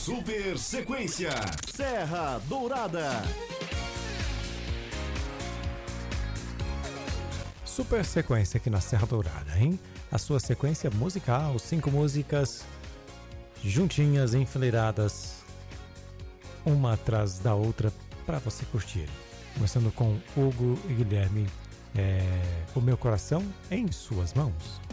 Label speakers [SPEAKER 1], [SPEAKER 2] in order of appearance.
[SPEAKER 1] Super Sequência Serra Dourada.
[SPEAKER 2] Super sequência aqui na Serra Dourada, hein? A sua sequência musical, 5 músicas juntinhas, enfileiradas, uma atrás da outra, para você curtir. Começando com Hugo e Guilherme, O Meu Coração em Suas Mãos.